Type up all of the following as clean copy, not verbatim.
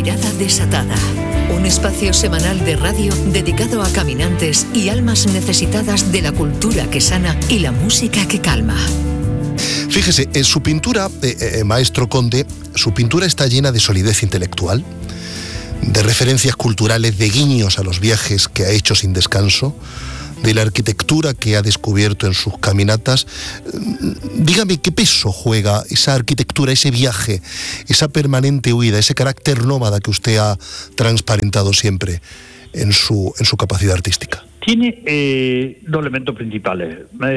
Mirada Desatada, un espacio semanal de radio dedicado a caminantes y almas necesitadas de la cultura que sana y la música que calma. Fíjese, en su pintura, maestro Conde, su pintura está llena de solidez intelectual, de referencias culturales, de guiños a los viajes que ha hecho sin descanso, de la arquitectura que ha descubierto en sus caminatas. Dígame, ¿qué peso juega esa arquitectura, ese viaje, esa permanente huida, ese carácter nómada que usted ha transparentado siempre en su capacidad artística? Tiene dos elementos principales.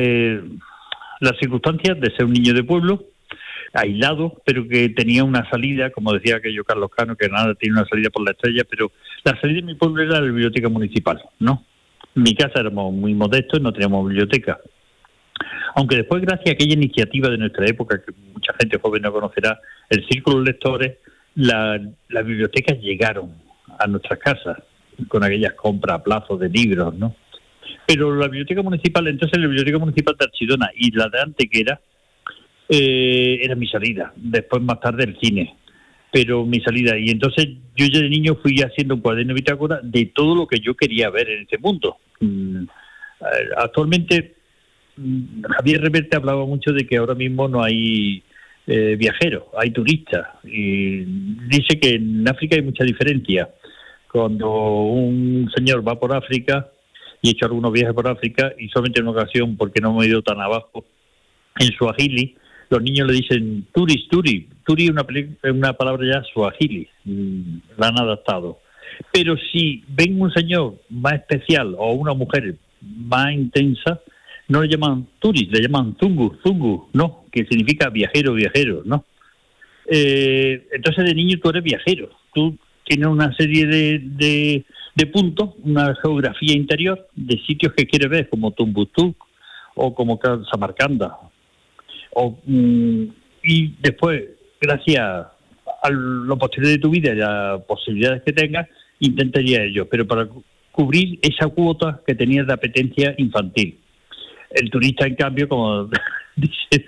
Las circunstancias de ser un niño de pueblo, aislado, pero que tenía una salida, como decía aquello Carlos Cano, que nada tiene una salida por la estrella, pero la salida de mi pueblo era la biblioteca municipal, ¿no? En mi casa éramos muy modestos, no teníamos biblioteca. Aunque después, gracias a aquella iniciativa de nuestra época, que mucha gente joven no conocerá, el Círculo de Lectores, las bibliotecas llegaron a nuestras casas, con aquellas compras a plazo de libros, ¿no? Pero la biblioteca municipal, entonces la biblioteca municipal de Archidona y la de Antequera, era mi salida. Después, más tarde, el cine. Pero mi salida. Y entonces yo ya de niño fui haciendo un cuaderno bitácora de todo lo que yo quería ver en este mundo. Actualmente, Javier Reverte hablaba mucho de que ahora mismo no hay viajeros, hay turistas. Y dice que en África hay mucha diferencia. Cuando un señor va por África, y he hecho algunos viajes por África, y solamente en una ocasión, porque no me he ido tan abajo, en Suajili, los niños le dicen turi. Turi es una palabra ya suajili, la han adaptado. Pero si ven un señor más especial o una mujer más intensa, no le llaman turis, le llaman zungu, ¿no? Que significa viajero, ¿no? Entonces de niño tú eres viajero. Tú tienes una serie de puntos, una geografía interior de sitios que quieres ver, como Tombuctú o como Samarcanda. Y después, gracias a lo posterior de tu vida y las posibilidades que tengas, intentaría ello, pero para cubrir esa cuota que tenías de apetencia infantil. El turista, en cambio, como dicen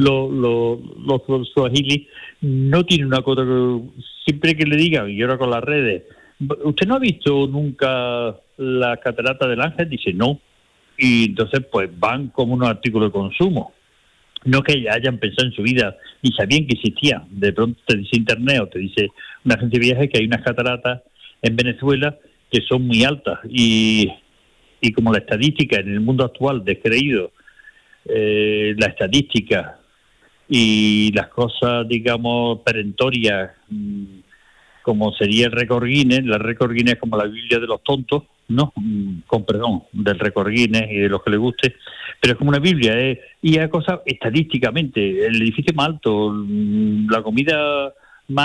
los suahilis, no tiene una cuota que siempre que le digan, y ahora con las redes, ¿usted no ha visto nunca la catarata del Ángel? Dice, no. Y entonces, pues van como unos artículos de consumo. No que hayan pensado en su vida ni sabían que existía. De pronto te dice internet o te dice una agencia de viajes que hay unas cataratas en Venezuela que son muy altas y como la estadística en el mundo actual descreído, la estadística y las cosas, digamos, perentorias, como sería el récord Guinness, la récord Guinness es como la Biblia de los tontos, ¿no? Con perdón, del récord Guinness y de los que le guste, pero es como una Biblia, y hay cosas estadísticamente, el edificio más alto, la comida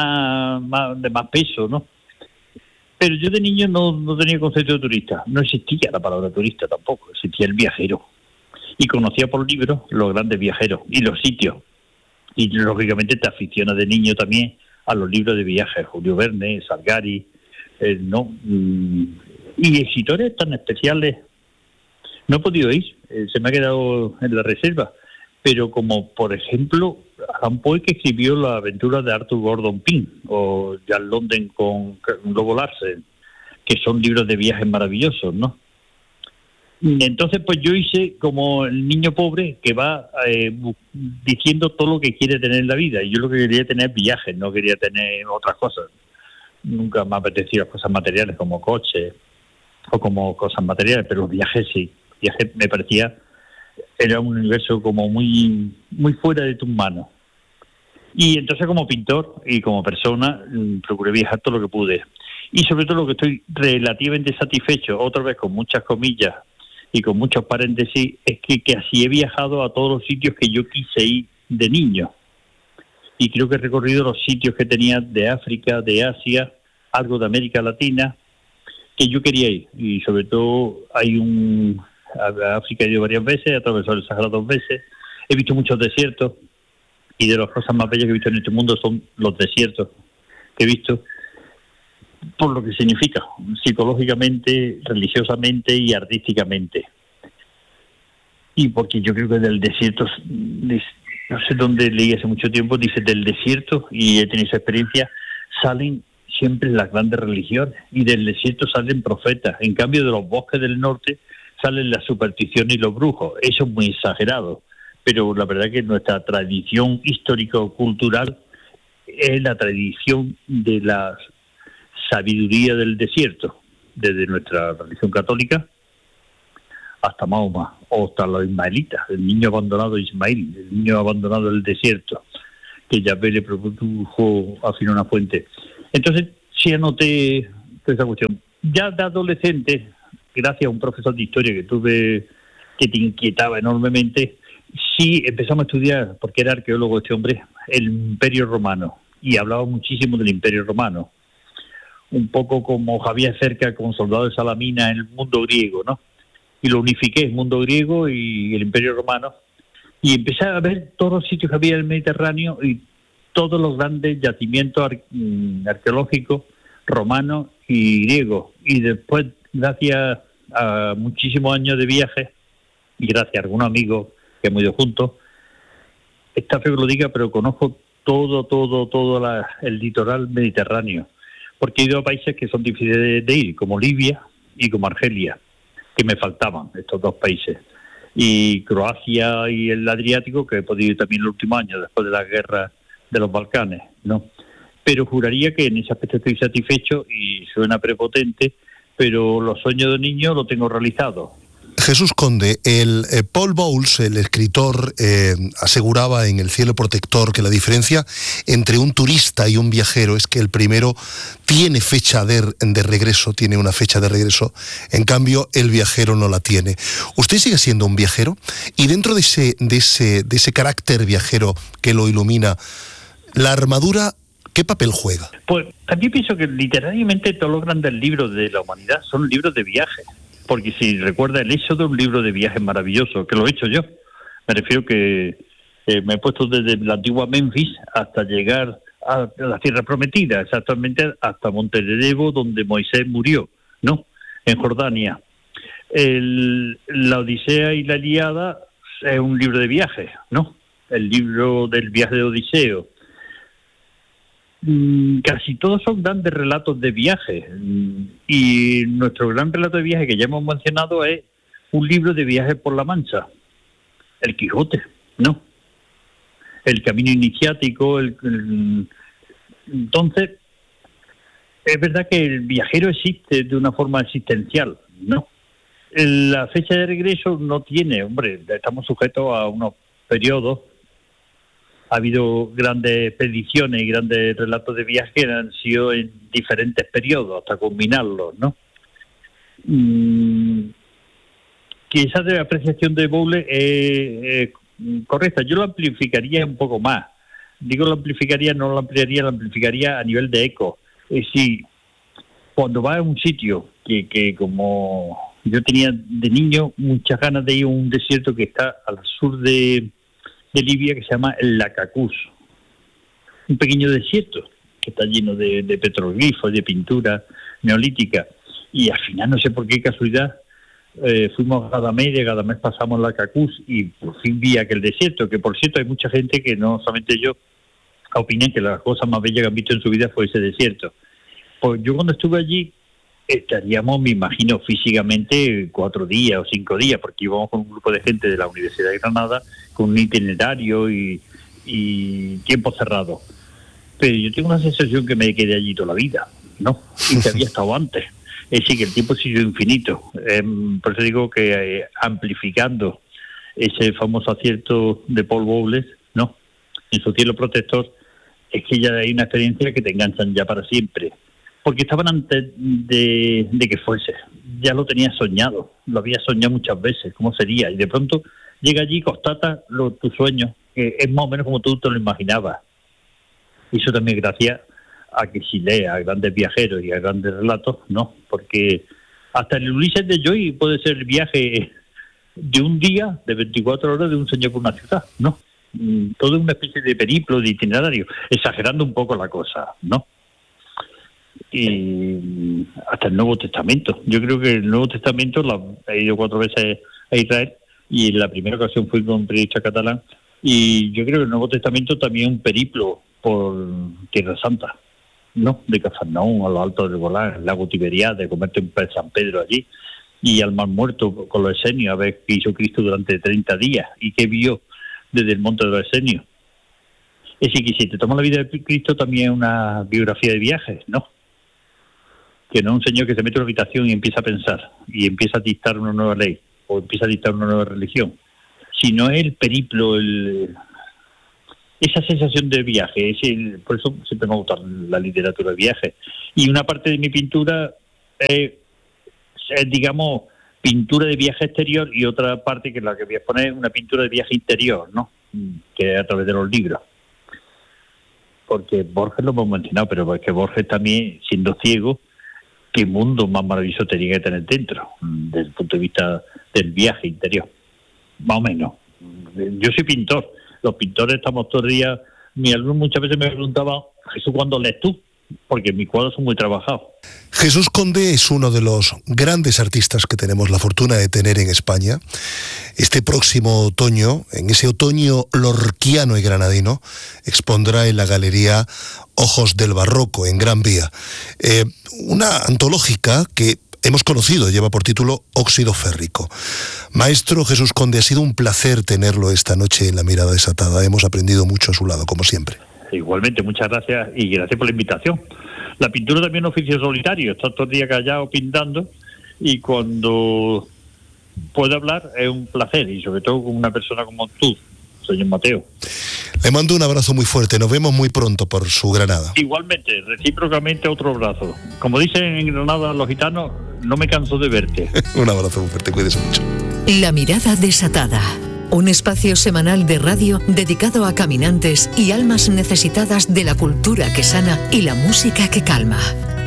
de más peso, ¿no? Pero yo de niño no tenía concepto de turista, no existía la palabra turista tampoco, existía el viajero, y conocía por libros los grandes viajeros y los sitios, y lógicamente te aficiona de niño también a los libros de viajes, Julio Verne, Salgari, ¿no? Y escritores tan especiales. No he podido ir, se me ha quedado en la reserva, pero como por ejemplo Allan Poe, que escribió las aventuras de Arthur Gordon Pym o Jack London con Lobo Larsen, que son libros de viajes maravillosos, ¿no? Entonces pues yo hice como el niño pobre que va diciendo todo lo que quiere tener en la vida, y yo lo que quería tener viajes, no quería tener otras cosas. Nunca me apetecía cosas materiales como coches o como cosas materiales, pero los viajes sí. Viajes me parecía, era un universo como muy fuera de tus manos. Y entonces como pintor y como persona procuré viajar todo lo que pude. Y sobre todo lo que estoy relativamente satisfecho, otra vez con muchas comillas y con muchos paréntesis, es que así he viajado a todos los sitios que yo quise ir de niño. Y creo que he recorrido los sitios que tenía de África, de Asia, algo de América Latina, que yo quería ir. Y sobre todo a África he ido varias veces, he atravesado el Sahara 2 veces, he visto muchos desiertos, y de las cosas más bellas que he visto en este mundo son los desiertos que he visto, por lo que significa psicológicamente, religiosamente y artísticamente. Y porque yo creo que del desierto, no sé dónde leí hace mucho tiempo, dice del desierto, y he tenido esa experiencia, salen siempre las grandes religiones, y del desierto salen profetas. En cambio, de los bosques del norte salen las supersticiones y los brujos. Eso es muy exagerado, pero la verdad que nuestra tradición histórico-cultural es la tradición de la sabiduría del desierto, desde nuestra religión católica hasta Mahoma, o hasta los ismaelitas, el niño abandonado Ismael, el niño abandonado del desierto, que Yahvé le produjo al fin una fuente. Entonces, sí anoté toda esa cuestión. Ya de adolescente, gracias a un profesor de historia que tuve, que te inquietaba enormemente, sí empezamos a estudiar, porque era arqueólogo este hombre, el Imperio Romano, y hablaba muchísimo del Imperio Romano. Un poco como Javier Cerca con Soldado de Salamina en el mundo griego, ¿no? Y lo unifiqué, el mundo griego y el Imperio Romano, y empecé a ver todos los sitios que había en el Mediterráneo y todos los grandes yacimientos arqueológicos romanos y griegos. Y después, gracias a muchísimos años de viaje y gracias a algunos amigos que hemos ido juntos, está feo que lo diga, pero conozco todo el litoral mediterráneo, porque he ido a países que son difíciles de ir, como Libia y como Argelia, que me faltaban estos dos países, y Croacia y el Adriático, que he podido ir también en el último año, después de la guerra de los Balcanes, ¿no? Pero juraría que en ese aspecto estoy satisfecho, y suena prepotente, pero los sueños de niño los tengo realizados. Jesús Conde, Paul Bowles, el escritor, aseguraba en El cielo protector que la diferencia entre un turista y un viajero es que el primero tiene fecha de regreso, tiene una fecha de regreso, en cambio el viajero no la tiene. ¿Usted sigue siendo un viajero? Y dentro de ese carácter viajero que lo ilumina, la armadura, ¿qué papel juega? Pues también pienso que literariamente todos los grandes libros de la humanidad son libros de viaje. Porque si recuerda, el Éxodo es un libro de viajes maravilloso, que lo he hecho yo. Me refiero que me he puesto desde la antigua Memphis hasta llegar a la Tierra Prometida, exactamente hasta Monte de Nebo, donde Moisés murió, ¿no? En Jordania. La Odisea y la Ilíada es un libro de viajes, ¿no? El libro del viaje de Odiseo. Casi todos son grandes relatos de viaje, y nuestro gran relato de viaje que ya hemos mencionado es un libro de viaje por la Mancha, el Quijote, ¿no? El camino iniciático, entonces es verdad que el viajero existe de una forma existencial, ¿no? La fecha de regreso no tiene, hombre, estamos sujetos a unos periodos. Ha habido grandes expediciones y grandes relatos de viaje que han sido en diferentes periodos hasta culminarlos, ¿no? Que esa apreciación de Bowles es correcta. Yo lo amplificaría un poco más. Digo lo amplificaría, no lo ampliaría, lo amplificaría a nivel de eco. Es decir, cuando vas a un sitio que como yo tenía de niño muchas ganas de ir a un desierto que está al sur de Libia, que se llama el Lacacús, un pequeño desierto que está lleno de petroglifos, de pintura neolítica, y al final, no sé por qué casualidad, fuimos a Gadamés, y de Gadamés pasamos a Lacacús, y por fin vi aquel desierto, que por cierto hay mucha gente que no solamente yo opinan que la cosa más bella que han visto en su vida fue ese desierto. Pues yo cuando estuve allí estaríamos, me imagino, físicamente 4 días o 5 días, porque íbamos con un grupo de gente de la Universidad de Granada con un itinerario y tiempo cerrado. Pero yo tengo una sensación que me quedé allí toda la vida, ¿no? Y que había estado antes. Es decir, que el tiempo ha sido infinito. Por eso digo que amplificando ese famoso acierto de Paul Bowles, ¿no? En su cielo protector, es que ya hay una experiencia que te enganchan ya para siempre. Porque estaban antes de que fuese. Ya lo tenía soñado, lo había soñado muchas veces, cómo sería. Y de pronto llega allí y constata tu sueño, que es más o menos como tú te lo imaginabas. Y eso también gracias a que si lees a grandes viajeros y a grandes relatos, ¿no? Porque hasta el Ulises de Joyce puede ser el viaje de un día, de 24 horas, de un señor por una ciudad, ¿no? Todo es una especie de periplo, de itinerario, exagerando un poco la cosa, ¿no? Y hasta el Nuevo Testamento. Yo creo que el Nuevo Testamento he ido 4 veces a Israel, y en la primera ocasión fui con un periodista catalán, y yo creo que el Nuevo Testamento también es un periplo por Tierra Santa, ¿no? De Cafarnaúm a los altos del Golán, el lago Tiberíades, comerte un pez San Pedro allí, y al Mar Muerto con los esenios, a ver qué hizo Cristo durante 30 días y qué vio desde el monte de los esenios. Es decir, que si te tomas la vida de Cristo también es una biografía de viajes, ¿no? Que no es un señor que se mete en una habitación y empieza a pensar, y empieza a dictar una nueva ley, o empieza a dictar una nueva religión, sino es el periplo, esa sensación de viaje. Por eso siempre me gusta la literatura de viaje. Y una parte de mi pintura es, digamos, pintura de viaje exterior, y otra parte, que es la que voy a poner, una pintura de viaje interior, ¿no? Que es a través de los libros. Porque Borges lo hemos mencionado, pero es que Borges también, siendo ciego, qué mundo más maravilloso tenía que tener dentro, desde el punto de vista del viaje interior. Más o menos. Yo soy pintor. Los pintores estamos todo el día. Mi alumno muchas veces me preguntaba, Jesús, ¿cuándo lees tú? Porque mis cuadros son muy trabajados. Jesús Conde es uno de los grandes artistas que tenemos la fortuna de tener en España. Este próximo otoño, en ese otoño lorquiano y granadino, expondrá en la galería Ojos del Barroco, en Gran Vía. Una antológica que hemos conocido, lleva por título Óxido Férrico. Maestro Jesús Conde, ha sido un placer tenerlo esta noche en La Mirada Desatada. Hemos aprendido mucho a su lado, como siempre. Igualmente, muchas gracias, y gracias por la invitación. La pintura también es un oficio solitario, está todo el día callado pintando, y cuando puedo hablar es un placer, y sobre todo con una persona como tú, señor Mateo. Le mando un abrazo muy fuerte, nos vemos muy pronto por su Granada. Igualmente, recíprocamente, otro abrazo. Como dicen en Granada los gitanos, no me canso de verte. Un abrazo muy fuerte, cuídese mucho. La Mirada Desatada, un espacio semanal de radio dedicado a caminantes y almas necesitadas de la cultura que sana y la música que calma.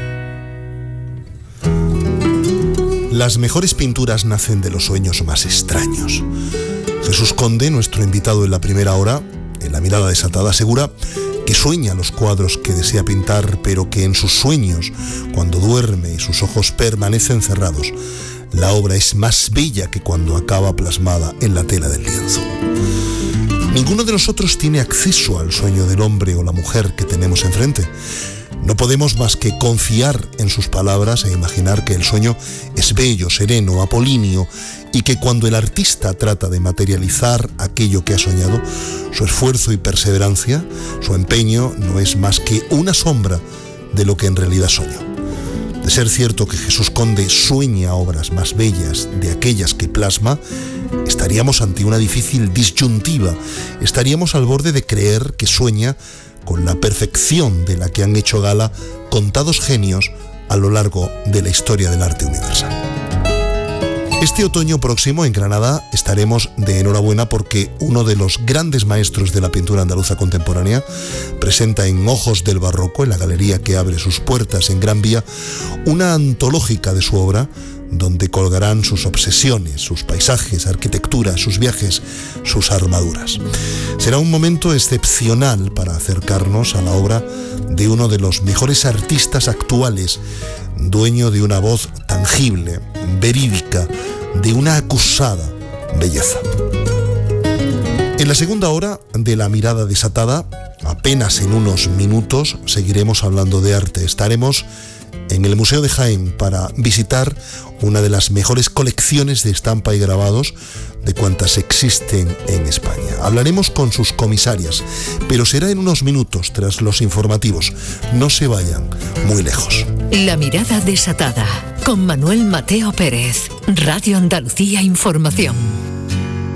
Las mejores pinturas nacen de los sueños más extraños. Jesús Conde, nuestro invitado en la primera hora, en La Mirada Desatada, asegura que sueña los cuadros que desea pintar, pero que en sus sueños, cuando duerme y sus ojos permanecen cerrados, la obra es más bella que cuando acaba plasmada en la tela del lienzo. Ninguno de nosotros tiene acceso al sueño del hombre o la mujer que tenemos enfrente. No podemos más que confiar en sus palabras e imaginar que el sueño es bello, sereno, apolíneo, y que cuando el artista trata de materializar aquello que ha soñado, su esfuerzo y perseverancia, su empeño, no es más que una sombra de lo que en realidad soñó. De ser cierto que Jesús Conde sueña obras más bellas de aquellas que plasma, estaríamos ante una difícil disyuntiva. Estaríamos al borde de creer que sueña con la perfección de la que han hecho gala contados genios a lo largo de la historia del arte universal. Este otoño próximo en Granada estaremos de enhorabuena porque uno de los grandes maestros de la pintura andaluza contemporánea presenta en Ojos del Barroco, en la galería que abre sus puertas en Gran Vía, una antológica de su obra donde colgarán sus obsesiones, sus paisajes, arquitectura, sus viajes, sus armaduras. Será un momento excepcional para acercarnos a la obra de uno de los mejores artistas actuales, dueño de una voz tangible, verídica, de una acusada belleza. En la segunda hora de La Mirada Desatada, apenas en unos minutos, seguiremos hablando de arte. Estaremos en el Museo de Jaén para visitar una de las mejores colecciones de estampa y grabados de cuantas existen en España. Hablaremos con sus comisarias, pero será en unos minutos tras los informativos. No se vayan muy lejos. La Mirada Desatada, con Manuel Mateo Pérez, Radio Andalucía Información.